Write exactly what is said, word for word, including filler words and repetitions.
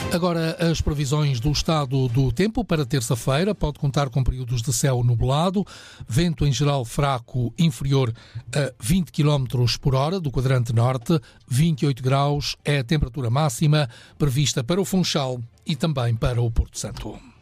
Agora, as previsões do estado do tempo para terça-feira. Pode contar com períodos de céu nublado, vento em geral fraco, inferior a vinte quilómetros por hora do quadrante norte, vinte e oito graus é a temperatura máxima prevista para o Funchal e também para o Porto Santo.